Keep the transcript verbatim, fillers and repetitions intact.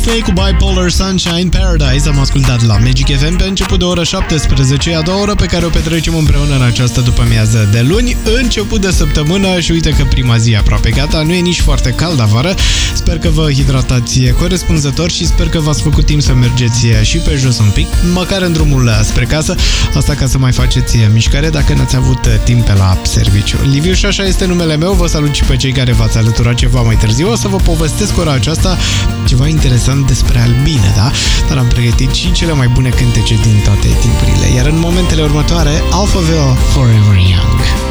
Slay cu Bipolar Sunshine Paradise am ascultat la Magic F M pe început de ora șaptesprezece, a doua oră pe care o petrecem împreună în această după-amiază de luni, început de săptămână și uite că prima zi e aproape gata, nu e nici foarte cald afară, sper că vă hidratați corespunzător și sper că v-ați făcut timp să mergeți și pe jos un pic, măcar în drumul spre casă, asta ca să mai faceți mișcare dacă n-ați avut timp pe la serviciu. Liviu și așa este numele meu, vă salut și pe cei care v-ați alăturat ceva mai târziu, o să vă povestesc ora aceasta ceva interesant despre albine, da? Dar am pregătit și cele mai bune cântece din toate timpurile, iar în momentele următoare, Alphaville Forever Young.